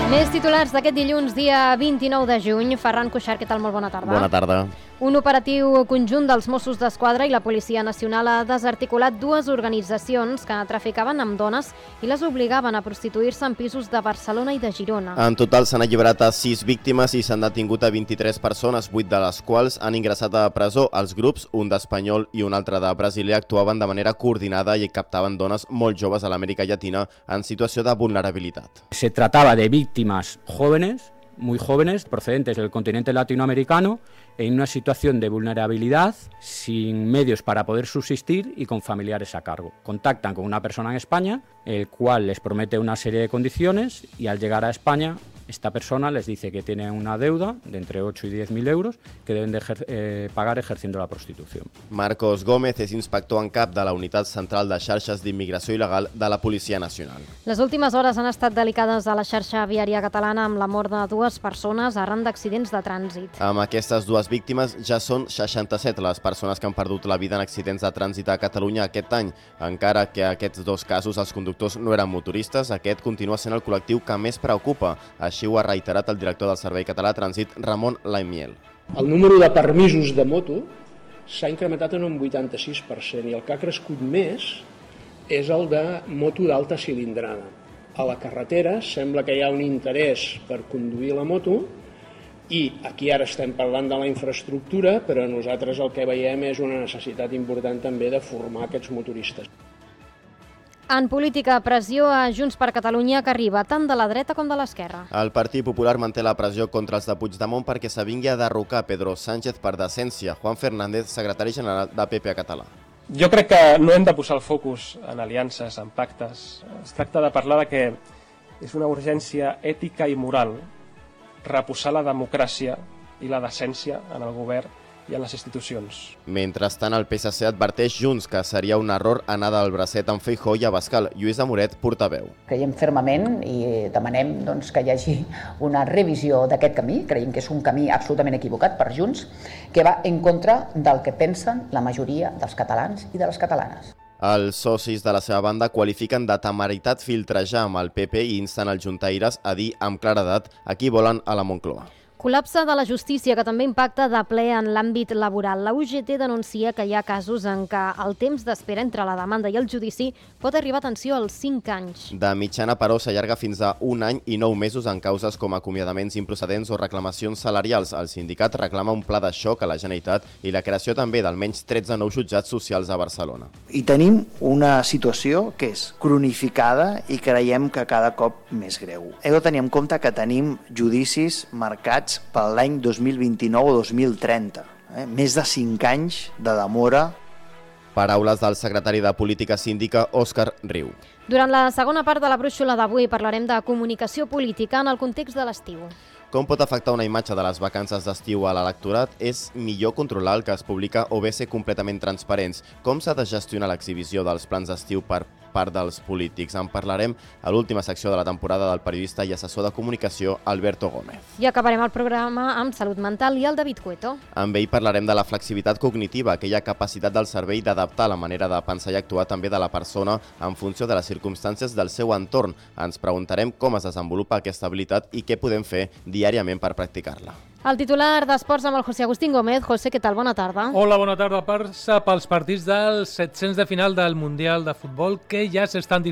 Més titulars d'aquest dilluns, dia 29 de juny. Ferran Cuixart, què tal? Molt bona tarda. Bona tarda. Un operatiu conjunt dels Mossos d'Esquadra i la Policia Nacional ha desarticulat dues organitzacions que traficaven amb dones i les obligaven a prostituir-se en pisos de Barcelona i de Girona. En total s'han alliberat a 6 víctimes i s'han detingut a 23 persones, 8 de les quals han ingressat a presó. Els grups, un d'espanyol i un altre de brasiler, actuaven de manera coordinada i captaven dones molt joves a l'Amèrica Llatina en situació de vulnerabilitat. Se trataba de víctimas jóvenes, muy jóvenes, procedentes del continente latinoamericano, en una situación de vulnerabilidad, sin medios para poder subsistir y con familiares a cargo. Contactan con una persona en España, el cual les promete una serie de condiciones y al llegar a España, esta persona les dice que tienen una deuda de entre 8 y 10.000 euros que deben de pagar ejerciendo la prostitución. Marcos Gómez és inspector en cap de la Unitat Central de Xarxes d'Immigració Il·legal de la Policia Nacional. Les últimes hores han estat delicades a la xarxa viària catalana amb la mort de dues persones arran d'accidents de trànsit. Amb aquestes dues víctimes ja són 67 les persones que han perdut la vida en accidents de trànsit a Catalunya aquest any. Encara que aquests dos casos els conductors no eren motoristes, aquest continua sent el col·lectiu que més preocupa. Així ho ha reiterat el director del Servei Català de Trànsit, Ramon Laimiel. El número de permisos de moto s'ha incrementat en un 86% i el que ha crescut més és el de moto d'alta cilindrada. A la carretera sembla que hi ha un interès per conduir la moto i aquí ara estem parlant de la infraestructura, però nosaltres el que veiem és una necessitat important també de formar aquests motoristes. En política, pressió a Junts per Catalunya que arriba tant de la dreta com de l'esquerra. El Partit Popular manté la pressió contra els de Puigdemont perquè s'avingui a derrocar Pedro Sánchez per decència. Juan Fernández, secretari general de PP a Català. Jo crec que no hem de posar el focus en aliances, en pactes. Es tracta de parlar de que és una urgència ètica i moral reposar la democràcia i la decència en el govern i en les institucions. Mentrestant, el PSC adverteix Junts que seria un error anar del bracet amb Feijóo i Abascal. Lluís Amoret, portaveu. Creiem fermament i demanem que hi hagi una revisió d'aquest camí. Creiem que és un camí absolutament equivocat per Junts, que va en contra del que pensen la majoria dels catalans i de les catalanes. Els socis de la seva banda qualifiquen de temeritat filtrejar amb el PP i insten els juntaires a dir amb claredat a qui volen a la Moncloa. Col·lapse de la justícia que també impacta de ple en l'àmbit laboral. La UGT denuncia que hi ha casos en què el temps d'espera entre la demanda i el judici pot arribar, atenció, als 5 anys. De mitjana, però, s'allarga fins a 1 any i 9 mesos en causes com acomiadaments improcedents o reclamacions salarials. El sindicat reclama un pla de xoc a la Generalitat i la creació també d'almenys 13 nous jutjats socials a Barcelona. I tenim una situació que és cronificada i creiem que cada cop més greu. Heu de tenir en compte que tenim judicis marcats per l'any 2029 o 2030. Més de 5 anys de demora. Paraules del secretari de Política Síndica, Òscar Riu. Durant la segona part de la brúixola d'avui parlarem de comunicació política en el context de l'estiu. Com pot afectar una imatge de les vacances d'estiu a l'electorat? És millor controlar el que es publica o bé ser completament transparents? Com s'ha de gestionar l'exhibició dels plans d'estiu per part dels polítics? En parlarem a l'última secció de la temporada del periodista i assessor de comunicació Alberto Gómez. I acabarem el programa amb salut mental i el David Cueto. Amb ell parlarem de la flexibilitat cognitiva, aquella capacitat del cervell d'adaptar la manera de pensar i actuar també de la persona en funció de les circumstàncies del seu entorn. Ens preguntarem com es desenvolupa aquesta habilitat i què podem fer diàriament per practicar-la. El titular d'Esports amb el José Agustín Gómez. José, què tal? Bona tarda. Hola, bona tarda. Passa pels partits dels 700 de final del Mundial de Futbol que ja s'estan